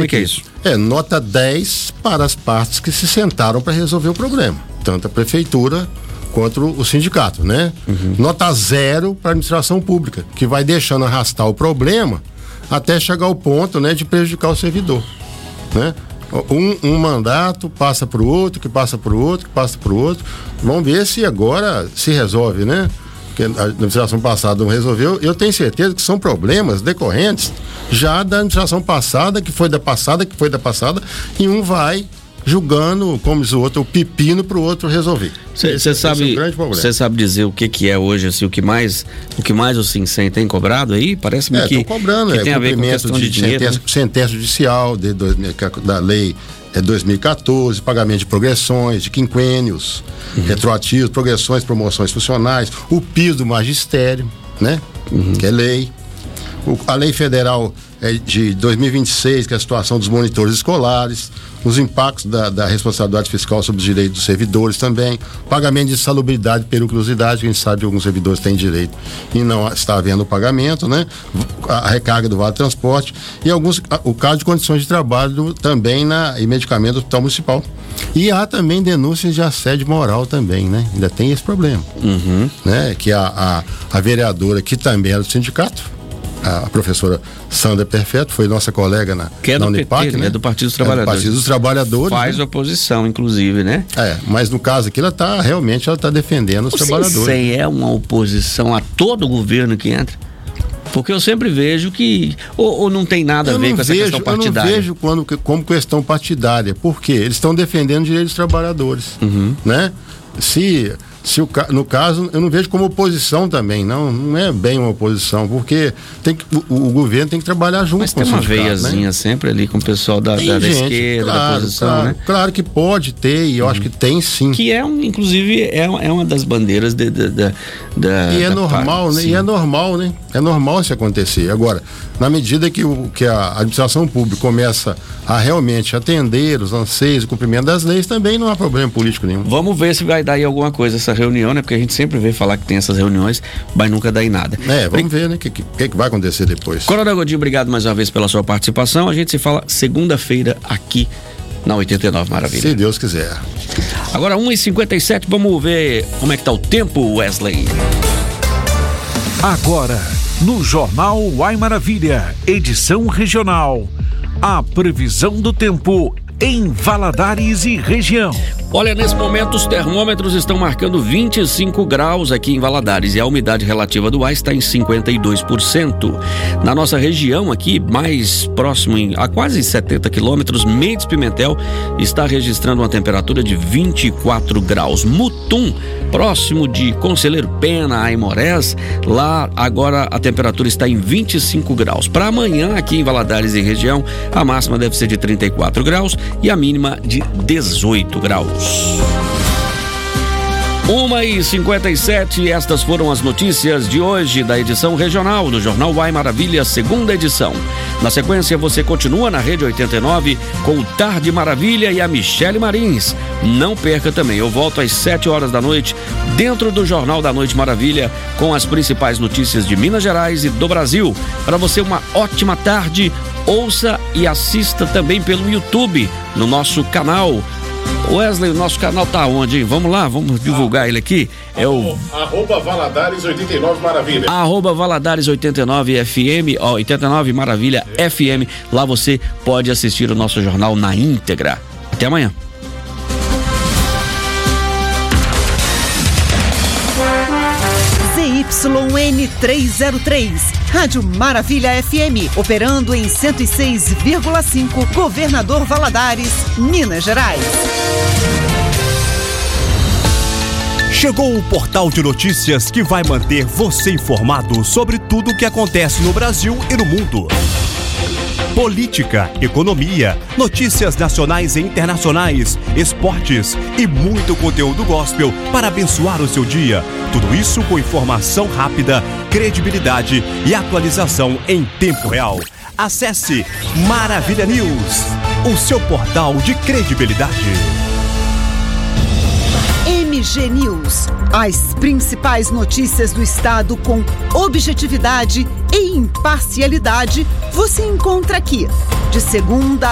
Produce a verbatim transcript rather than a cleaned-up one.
Como é que é isso? É nota dez para as partes que se sentaram para resolver o problema, tanto a prefeitura quanto o sindicato, né? Uhum. Nota zero para a administração pública, que vai deixando arrastar o problema até chegar ao ponto, né, de prejudicar o servidor, né? Um, um mandato passa para o outro, que passa para o outro, que passa para o outro. Vamos ver se agora se resolve, né? Porque a administração passada não resolveu. Eu tenho certeza que são problemas decorrentes já da administração passada, que foi da passada, que foi da passada, e um vai julgando, como diz o outro, o pepino para o outro resolver. Você sabe, você sabe dizer o que que é hoje, assim, o que mais, o que mais o Sincem tem cobrado aí? Parece-me é, que, cobrando, que é, tem a ver com questão de, de dinheiro, sentença, né? Sentença judicial de, de, da lei é dois mil e catorze, pagamento de progressões, de quinquênios, uhum. retroativos, progressões, promoções funcionais, o piso do magistério, né? Uhum. Que é lei. O, a lei federal é de dois mil e vinte e seis, que é a situação dos monitores escolares, os impactos da, da responsabilidade fiscal sobre os direitos dos servidores também, pagamento de insalubridade e periculosidade, que a gente sabe que alguns servidores têm direito e não está havendo o pagamento, né? A recarga do Vale Transporte e alguns, o caso de condições de trabalho também na, e medicamento do Hospital Municipal. E há também denúncias de assédio moral também, né? Ainda tem esse problema, uhum. né? Que a, a, a vereadora, que também era do sindicato, a professora Sandra Perfeito, foi nossa colega na, que é na do Unipac, P T, né? É do Partido dos Trabalhadores. É do Partido dos Trabalhadores. Faz né? oposição, inclusive, né? É, mas no caso aqui ela tá, realmente ela tá defendendo os o trabalhadores. Isso é uma oposição a todo governo que entra? Porque eu sempre vejo que ou, ou não tem nada a ver com essa vejo, questão partidária. Eu não vejo quando, como questão partidária. Por quê? Eles estão defendendo os direitos dos trabalhadores, uhum. né? Se... Se o, no caso, eu não vejo como oposição também, não, não é bem uma oposição, porque tem que, o, o governo tem que trabalhar junto Mas com o sindicato. Mas tem uma veiazinha, né? Sempre ali com o pessoal da, da, da esquerda, claro, da oposição, claro, né? Claro que pode ter, e eu uhum. acho que tem sim. Que é, um, inclusive, é, é uma das bandeiras de, de, de, da E é da normal, parte, né? Sim. E é normal, né? É normal isso acontecer. Agora, na medida que, o, que a administração pública começa a realmente atender os anseios e cumprimento das leis, também não há problema político nenhum. Vamos ver se vai dar aí alguma coisa essa reunião, né? Porque a gente sempre vê falar que tem essas reuniões, mas nunca dá em nada. É, vamos ver, né? O que, que, que vai acontecer depois. Coronel Godinho, obrigado mais uma vez pela sua participação. A gente se fala segunda-feira aqui na oitenta e nove Maravilha. Se Deus quiser. Agora, uma e cinquenta e sete, vamos ver como é que tá o tempo, Wesley. Agora, no Jornal Uai Maravilha, edição regional, a previsão do tempo em Valadares e região. Olha, nesse momento os termômetros estão marcando vinte e cinco graus aqui em Valadares e a umidade relativa do ar está em cinquenta e dois por cento. Na nossa região aqui, mais próximo em, a quase setenta quilômetros, Mendes Pimentel está registrando uma temperatura de vinte e quatro graus. Mutum, próximo de Conselheiro Pena, Aimorés, lá agora a temperatura está em vinte e cinco graus. Para amanhã aqui em Valadares e região, a máxima deve ser de trinta e quatro graus e a mínima de dezoito graus. uma e cinquenta e sete, estas foram as notícias de hoje da edição regional do Jornal Uai Maravilha, segunda edição. Na sequência, você continua na Rede oitenta e nove com o Tarde Maravilha e a Michele Marins. Não perca também, eu volto às sete horas da noite, dentro do Jornal da Noite Maravilha, com as principais notícias de Minas Gerais e do Brasil. Para você, uma ótima tarde. Ouça e assista também pelo YouTube, no nosso canal. Wesley, o nosso canal tá onde, hein? Vamos lá, vamos divulgar ah, ele aqui. É o arroba Valadares oitenta e nove Maravilha. Arroba Valadares oitenta e nove F M, ó, oitenta e nove Maravilha é. F M. Lá você pode assistir o nosso jornal na íntegra. Até amanhã. Z Y N trezentos e três, Rádio Maravilha F M, operando em cento e seis vírgula cinco, Governador Valadares, Minas Gerais. Chegou o portal de notícias que vai manter você informado sobre tudo o que acontece no Brasil e no mundo. Política, economia, notícias nacionais e internacionais, esportes e muito conteúdo gospel para abençoar o seu dia. Tudo isso com informação rápida, credibilidade e atualização em tempo real. Acesse Maravilha News, o seu portal de credibilidade. M G News, as principais notícias do estado com objetividade e imparcialidade, você encontra aqui, de segunda